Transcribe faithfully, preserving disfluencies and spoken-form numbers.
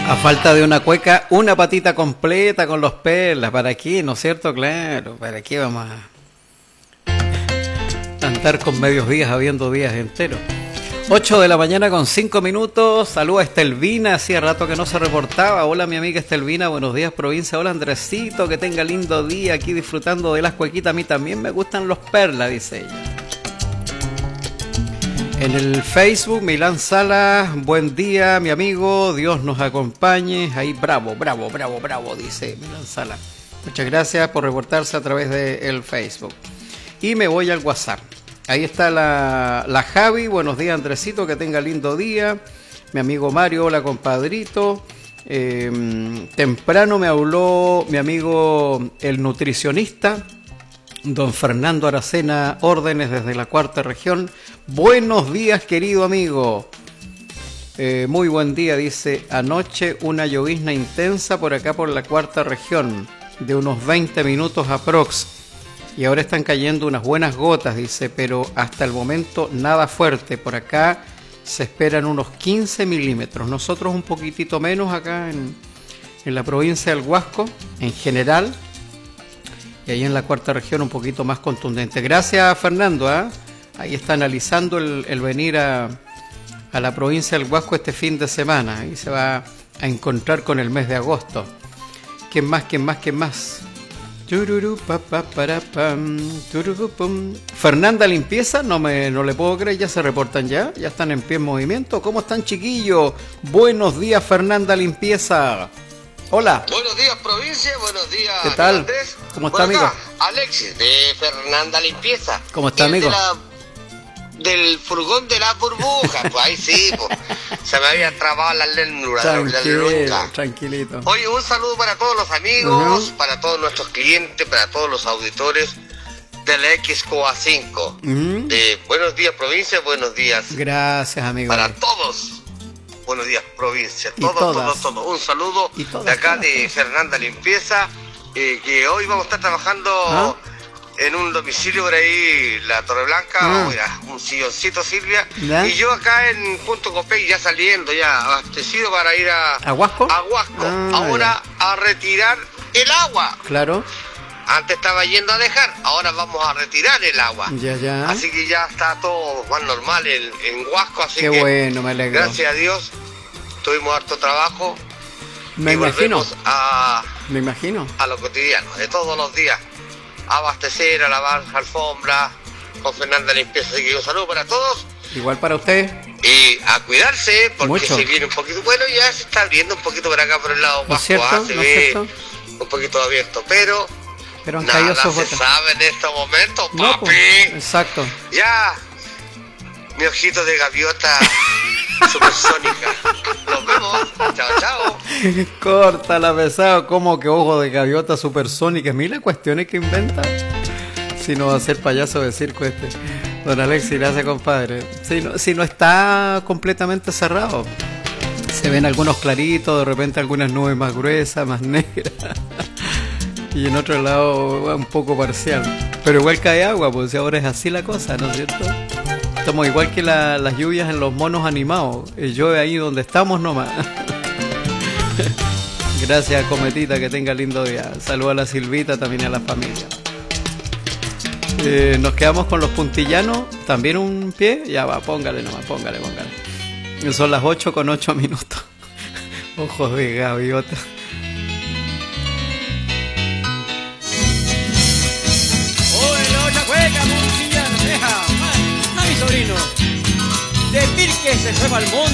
A falta de una cueca, una patita completa con los perlas. ¿Para qué? ¿No es cierto? Claro, ¿para qué vamos a andar con medios días habiendo días enteros? ocho de la mañana con cinco minutos. Saluda a Estelvina, hacía rato que no se reportaba. Hola mi amiga Estelvina, buenos días provincia. Hola Andresito, que tenga lindo día aquí disfrutando de las cuequitas. A mí también me gustan los perlas, dice ella. En el Facebook, Milán Salas, buen día mi amigo, Dios nos acompañe. Ahí bravo, bravo, bravo, bravo, dice Milán Salas. Muchas gracias por reportarse a través del Facebook. Y me voy al WhatsApp. Ahí está la, la Javi, buenos días Andresito, que tenga lindo día. Mi amigo Mario, hola compadrito. Eh, temprano me habló mi amigo el nutricionista, don Fernando Aracena, órdenes desde la cuarta región. Buenos días querido amigo. Eh, muy buen día, dice. Anoche una llovizna intensa por acá por la cuarta región, de unos veinte minutos aprox. Y ahora están cayendo unas buenas gotas, dice, pero hasta el momento nada fuerte. Por acá se esperan unos quince milímetros. Nosotros un poquitito menos acá en, en la provincia del Huasco, en general. Y ahí en la cuarta región un poquito más contundente. Gracias Fernando, ¿eh? Ahí está analizando el, el venir a, a la provincia del Huasco este fin de semana. Ahí se va a encontrar con el mes de agosto. ¿Quién más? ¿Quién más? ¿Quién más? Fernanda Limpieza, no me no le puedo creer, ya se reportan ya, ya están en pie en movimiento. ¿Cómo están chiquillos? Buenos días Fernanda Limpieza. Hola. Buenos días provincia, buenos días. ¿Qué tal? Andrés. ¿Cómo está amigo? Alexis de Fernanda Limpieza. ¿Cómo está amigo? De la, del furgón de la burbuja, pues ahí sí, pues, se me había trabado la lengua. Tranquilo, tranquilito. Oye, un saludo para todos los amigos, uh-huh. para todos nuestros clientes, para todos los auditores de la X C O A cinco. Uh-huh. De Buenos días provincia, buenos días. Gracias amigo. Para todos. Buenos días provincia, todos, todos, todos. Un saludo todas, de acá todas, de todas. Fernanda Limpieza, eh, que hoy vamos a estar trabajando ¿ah? en un domicilio por ahí, la Torre Blanca, ah. o mira, un silloncito Silvia, ¿ya? Y yo acá en Punto Copey ya saliendo, ya abastecido para ir a ¿A Huasco? A Huasco. Ah, ahora ya. A retirar el agua. Claro. Antes estaba yendo a dejar, ahora vamos a retirar el agua. Ya, ya. Así que ya está todo más normal en, en Huasco, así Qué que bueno, me alegro. Gracias a Dios, tuvimos harto trabajo. Me y imagino. volvemos a, me imagino. a lo cotidiano, de todos los días. Abastecer, a lavar alfombra, con Fernanda Limpieza. Así que un saludo para todos. Igual para usted. Y a cuidarse, porque Mucho. se viene un poquito. Bueno, ya se está abriendo un poquito por acá, por el lado ¿No es cierto? Huasco, se ¿No es ve cierto? un poquito abierto, pero. Pero han nada caído se esos sabe en estos momentos, papi. No, pues, exacto. Ya, mi ojito de gaviota supersónica. Nos vemos. Chao, chao. Corta la pesado, como que ojo de gaviota supersónica. Mira cuestiones que inventa. Si no va a ser payaso de circo este. Don Alexis, gracias compadre. Si no, si no está completamente cerrado. Se ven algunos claritos, de repente algunas nubes más gruesas, más negras. Y en otro lado un poco parcial. Pero igual cae agua, pues ahora es así la cosa, ¿no es cierto? Estamos igual que la, las lluvias en los monos animados. Llueve ahí donde estamos nomás. Gracias Cometita, que tenga lindo día. Saludos a la Silvita, también a la familia. Eh, nos quedamos con los puntillanos. También un pie. Ya va, póngale nomás, póngale, póngale. Son las ocho con ocho minutos. Ojos de gaviota. Juega, Montillano, deja a mi sobrino de Pirque se fue al monte.